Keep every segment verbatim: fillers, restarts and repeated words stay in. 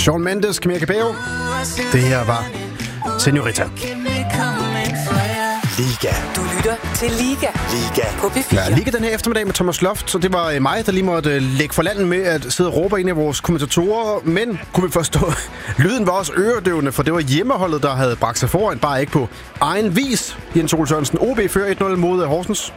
Shawn Mendes, Camila Cabello. Det her var Señorita. Liga. Du lytter til Liga. Liga. På P fire. Ja, Liga den her eftermiddag med Thomas Loft, så det var mig, der lige måtte lægge for landet med at sidde og råbe ind af vores kommentatorer. Men kunne vi forstå, lyden var også øredøvende, for det var hjemmeholdet, der havde bragt sig foran, bare ikke på egen vis. Jens Ole Sørensen, O B fører et nul mod Horsens.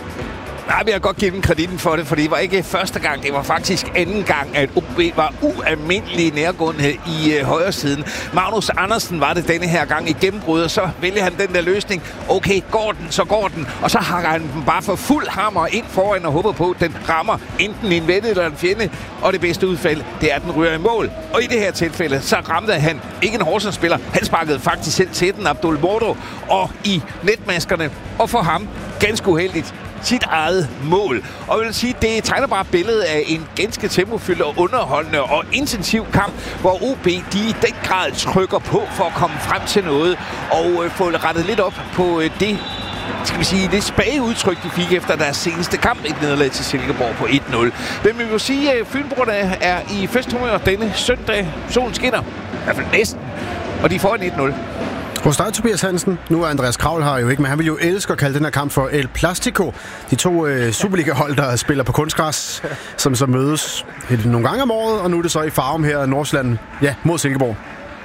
Nej, vi har godt givet dem kreditten for det, for det var ikke første gang. Det var faktisk anden gang, at O B var ualmindelig nærgående i øh, højre siden. Magnus Andersen var det denne her gang i gennembrud, og så vælger han den der løsning. Okay, går den, så går den. Og så hakker han den bare for fuld hammer ind foran og håber på, at den rammer enten en ven eller en fjende. Og det bedste udfald, det er, at den ryger i mål. Og i det her tilfælde, så ramte han ikke en Horsens-spiller. Han sparkede faktisk selv til den, Abdul Mordo, og i netmaskerne. Og for ham, ganske uheldigt, sit eget mål. Og jeg vil sige, det tegner bare billedet af en ganske tempofyldt og underholdende og intensiv kamp, hvor O B de i den grad trykker på for at komme frem til noget og øh, få rettet lidt op på øh, det, skal vi sige, det spage udtryk, de fik efter deres seneste kamp, et nederlag til Silkeborg på et nul. Men vi vil sige, at Fynboerne er i festhumør denne søndag. Solen skinner, i hvert fald næsten, og de får en et nul. Hos dig, Tobias Hansen. Nu er Andreas Kravl her jo ikke, men han vil jo elske at kalde den her kamp for El Plastico. De to øh, Superliga-hold, der spiller på kunstgræs, som så mødes nogle gange om året, og nu er det så i Farum her i Nordsjælland, ja, mod Silkeborg.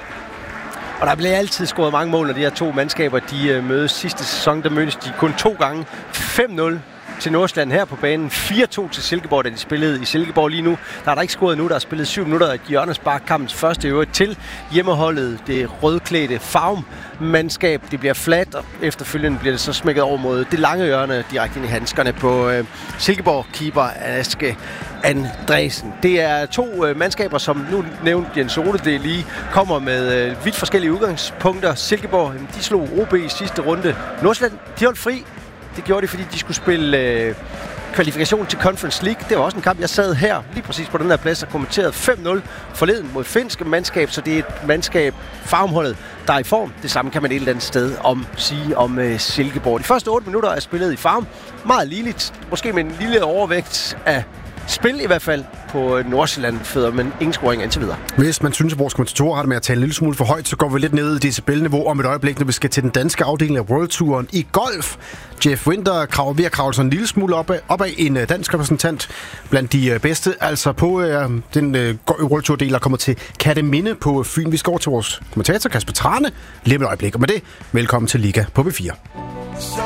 Og der blev altid scoret mange mål, når de her to mandskaber de øh, mødes. Sidste sæson, der mødtes de kun to gange. fem nul til Nordsjælland her på banen. fire to til Silkeborg, da de spillede i Silkeborg lige nu. Der er der ikke scoret nu, der er spillet syv minutter af hjørnespark, kampens første øvrigt til hjemmeholdet. Det rødklædte Farum-mandskab. Det bliver fladt, og efterfølgende bliver det så smækket over mod det lange hjørne direkte ind i handskerne på øh, Silkeborg-keeper Aske Andresen. Det er to øh, mandskaber, som nu nævnte Jens Ole, det lige kommer med øh, vidt forskellige udgangspunkter. Silkeborg, de slog O B i sidste runde. Nordsjælland, de holdt fri. Det gjorde de, fordi de skulle spille øh, kvalifikation til Conference League. Det var også en kamp, jeg sad her, lige præcis på den her plads, og kommenterede fem nul forleden mod finske mandskab, så det er et mandskab, Farumholdet, der er i form. Det samme kan man et eller andet sted om sige om øh, Silkeborg. De første otte minutter er spillet i Farum. Meget ligeligt, måske med en lille overvægt af spil i hvert fald på Nordsjælland fødder, men ingen scoring indtil videre. Hvis man synes, at vores kommentatorer har det med at tale en lille smule for højt, så går vi lidt ned i decibelniveau om et øjeblik, når vi skal til den danske afdeling af World Touren i golf. Jeff Winter kraver ved at kravle sig en lille smule op af, op af en dansk repræsentant blandt de bedste. Altså på øh, den øh, World Tour-del, der kommer til Kerteminde på Fyn. Vi skal over til vores kommentator Kasper Trane lige om et øjeblik. Og med det, velkommen til Liga på P fire.